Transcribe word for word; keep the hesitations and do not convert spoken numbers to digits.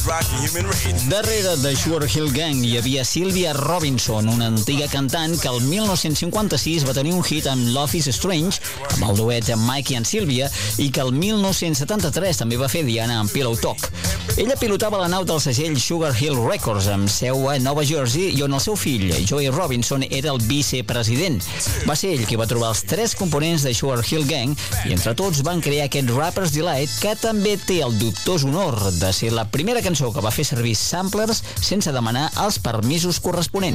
Darrere de Sugar Hill Gang hi havia Sylvia Robinson, una antiga cantant que el mil nou-cents cinquanta-sis va tenir un hit amb Love is Strange, amb el duet amb Mikey and Sylvia, i que el mil nou-cents setanta-tres també va fer Diana amb Pillow Talk. Ella pilotava la nau del segell Sugar Hill Records amb seu a Nova Jersey i on el seu fill, Joey Robinson, era el vicepresident. Va ser ell qui va trobar els tres components de Sugar Hill Gang i entre tots van crear aquest Rapper's Delight, que també té el dubtós honor de ser la primera cançó que va fer servir samplers sense demanar els permisos corresponents.